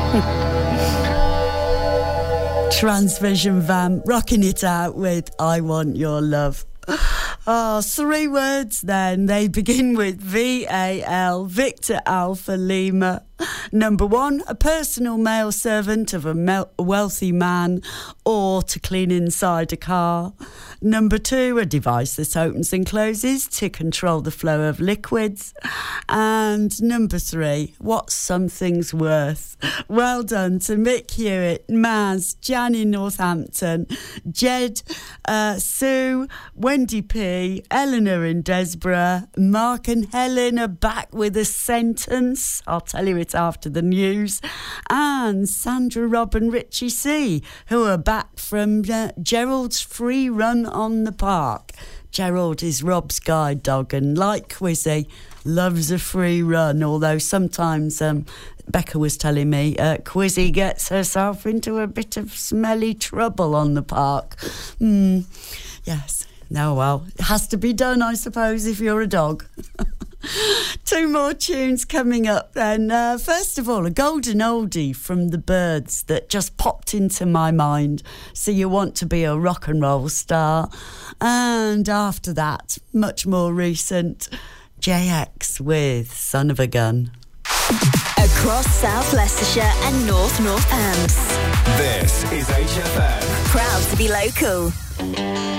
Transvision Vamp rocking it out with I Want Your Love. Oh, 3 words then. They begin with VAL, Victor Alpha Lima. Number 1, a personal male servant of a wealthy man, or to clean inside a car. Number 2, a device that opens and closes to control the flow of liquids. And number 3, what something's worth. Well done to Mick Hewitt, Maz, Jan in Northampton, Jed, Sue, Wendy P, Eleanor in Desborough, Mark and Helen are back with a sentence. I'll tell you it after the news. And Sandra, Rob and Richie C, who are back from Gerald's free run on the park. Gerald is Rob's guide dog and, like Quizzy, loves a free run, although sometimes Becca was telling me Quizzy gets herself into a bit of smelly trouble on the park. Yes. No, well, it has to be done, I suppose, if you're a dog. 2 more tunes coming up then. First of all, a golden oldie from the Byrds that just popped into my mind. So You Want to Be a Rock and Roll Star. And after that, much more recent, JX with Son of a Gun. Across South Leicestershire and North Northants. This is HFM. Proud to be local.